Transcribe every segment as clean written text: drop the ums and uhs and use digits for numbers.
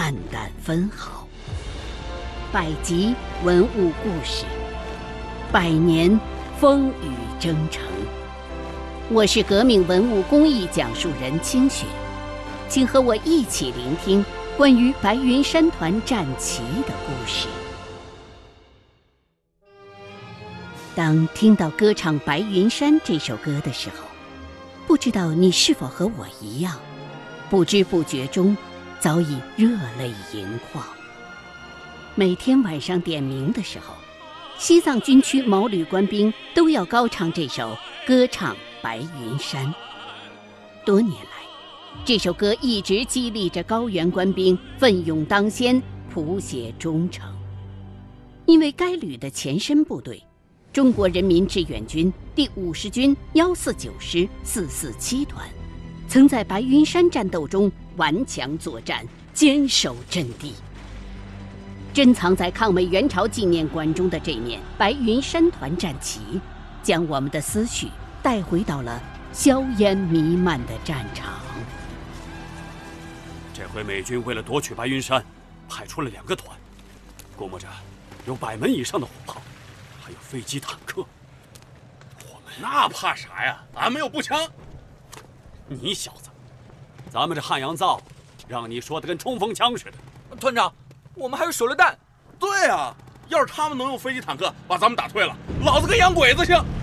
暗淡分毫。百集文物故事，100年风雨征程。我是革命文物公益讲述人清雪，请和我一起聆听关于白云山团战旗的故事。当听到歌唱《白云山》这首歌的时候，不知道你是否和我一样，不知不觉中早已热泪盈眶。每天晚上点名的时候，西藏军区毛旅官兵都要高唱这首歌唱白云山。多年来，这首歌一直激励着高原官兵奋勇当先，谱写忠诚。因为该旅的前身部队中国人民志愿军第50军149师447团，曾在白云山战斗中顽强作战，坚守阵地。珍藏在抗美援朝纪念馆中的这面白云山团战旗，将我们的思绪带回到了硝烟弥漫的战场。 这回美军为了夺取白云山，派出了2个团，估摸着有100门以上的火炮，还有飞机坦克。我们那怕啥呀？俺们有步枪。 你小子，咱们这汉阳造，让你说的跟冲锋枪似的。 团长，我们还有手榴弹。 对啊，要是他们能用飞机坦克把咱们打退了，老子跟洋鬼子像。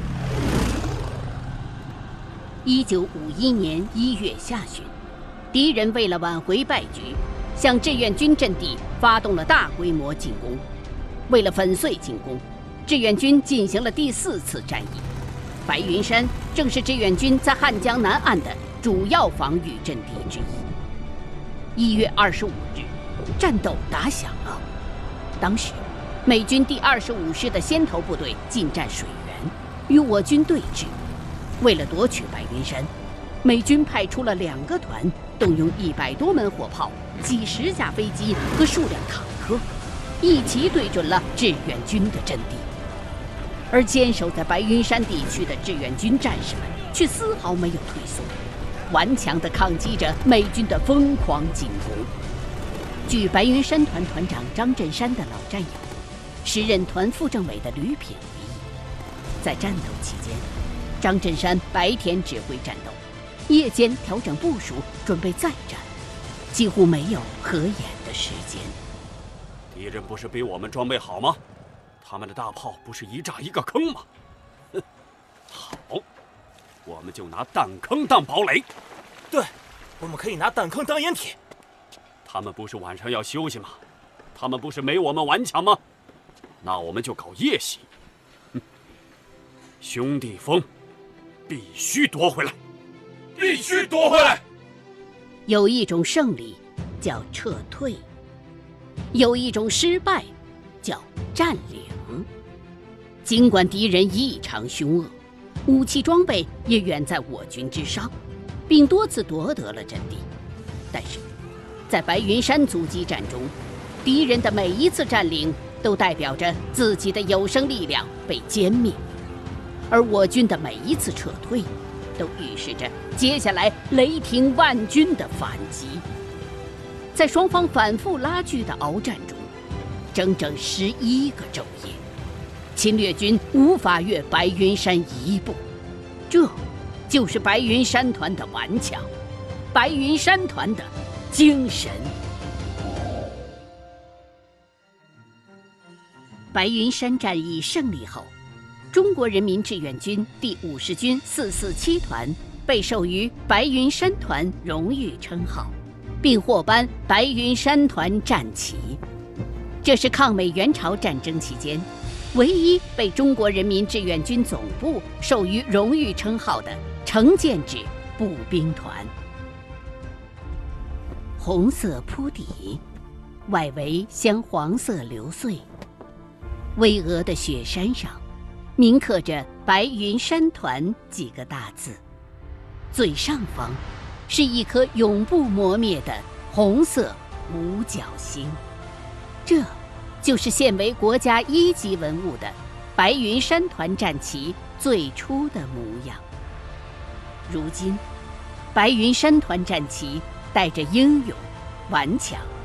1951年1月下旬，敌人为了挽回败局，向志愿军阵地发动了大规模进攻。为了粉碎进攻，志愿军进行了第4次战役。白云山正是志愿军在汉江南岸的主要防御阵地之一。1月25日，战斗打响了。当时，美军第25师的先头部队进占水源，与我军对峙。为了夺取白云山，美军派出了2个团，动用100多门火炮、几十架飞机和数辆坦克，一起对准了志愿军的阵地。而坚守在白云山地区的志愿军战士们却丝毫没有退缩，顽强地抗击着美军的疯狂进攻。据白云山团团长张振山的老战友、时任团副政委的吕品回忆，在战斗期间，张振山白天指挥战斗，夜间调整部署，准备再战，几乎没有合眼的时间。 敌人不是比我们装备好吗？他们的大炮不是一炸一个坑吗？哼，好，我们就拿弹坑当堡垒。 对，我们可以拿弹坑当掩体。 他们不是晚上要休息吗？他们不是没我们顽强吗？那我们就搞夜袭。兄弟峰必须夺回来， 必须夺回来。 有一种胜利叫撤退，有一种失败叫占领。尽管敌人异常凶恶，武器装备也远在我军之上，并多次夺得了阵地，但是在白云山阻击战中，敌人的每一次占领都代表着自己的有生力量被歼灭，而我军的每一次撤退都预示着接下来雷霆万钧的反击。在双方反复拉锯的鏖战中，整整11个昼夜，侵略军无法越白云山一步。这就是白云山团的顽强，白云山团的精神。白云山战役胜利后，中国人民志愿军第50军447团被授予白云山团荣誉称号，并获颁白云山团战旗。这是抗美援朝战争期间唯一被中国人民志愿军总部授予荣誉称号的成建制步兵团。红色铺底，外围镶黄色流穗，巍峨的雪山上铭刻着白云山团几个大字，最上方是一颗永不磨灭的红色五角星。这就是现为国家1级文物的白云山团战旗最初的模样。如今，白云山团战旗带着英勇、顽强